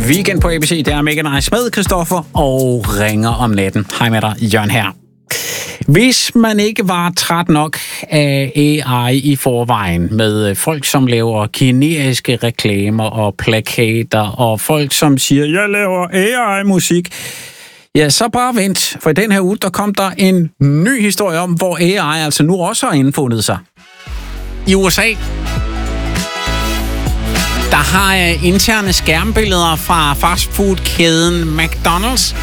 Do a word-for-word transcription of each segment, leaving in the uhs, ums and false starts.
Weekend på A B C, det er Mega Nice med Christoffer og ringer om natten. Hej med dig, Jørgen her. Hvis man ikke var træt nok af A I i forvejen, med folk, som laver kinesiske reklamer og plakater, og folk, som siger, jeg laver A I-musik, ja, så bare vent. For i den her uge, der kom der en ny historie om, hvor A I altså nu også har indfundet sig. I U S A, der har interne skærmbilleder fra fastfood-kæden McDonald's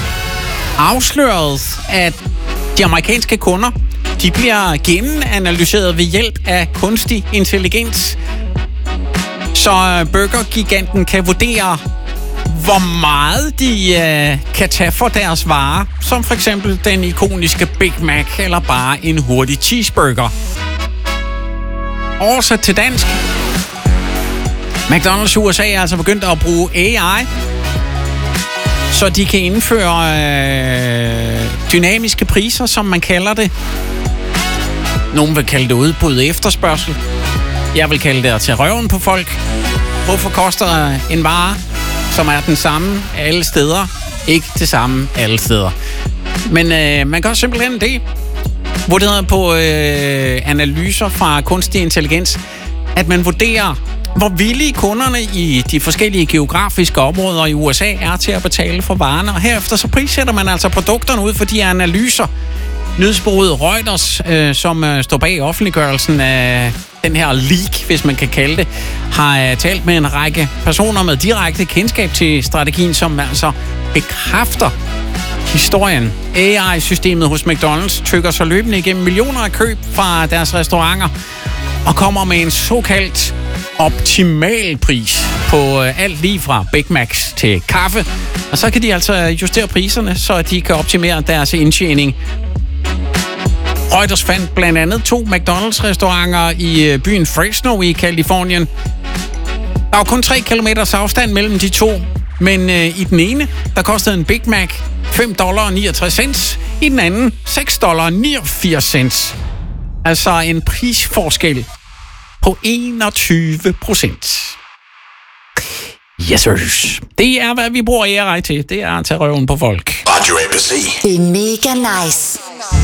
afsløret, at de amerikanske kunder, de bliver gennemanalyseret ved hjælp af kunstig intelligens. Så burgergiganten kan vurdere, hvor meget de øh, kan tage for deres varer, som for eksempel den ikoniske Big Mac eller bare en hurtig cheeseburger. Oversat til dansk. McDonald's U S A er altså begyndt at bruge A I, så de kan indføre øh, dynamiske priser, som man kalder det. Nogen vil kalde det udbud efterspørgsel. Jeg vil kalde det at tage røven på folk. Hvorfor koster en vare, som er den samme alle steder, ikke det samme alle steder? Men øh, man gør simpelthen det, vurderet på øh, analyser fra kunstig intelligens, at man vurderer, hvor villige kunderne i de forskellige geografiske områder i U S A er til at betale for varerne. Og herefter så prissætter man altså produkterne ud for de analyser. Nyhedsbureauet Reuters, øh, som øh, står bag offentliggørelsen af den her leak, hvis man kan kalde det, har øh, talt med en række personer med direkte kendskab til strategien, som altså bekræfter historien. A I-systemet hos McDonald's tykker så løbende igennem millioner af køb fra deres restauranter og kommer med en såkaldt optimal pris på alt lige fra Big Macs til kaffe. Og så kan de altså justere priserne, så de kan optimere deres indtjening. Reuters fandt blandt andet to McDonald's-restauranter i byen Fresno i Californien. Der var kun tre kilometers afstand mellem de to, men øh, i den ene, der kostede en Big Mac fem dollar og niogtres cents, i den anden seks dollar og niogfirs cents. Altså en prisforskel på enogtyve procent. Yes, sirs. Det er, hvad vi bruger A I til. Det er at tage røven på folk. Radio A B C. Det er mega nice.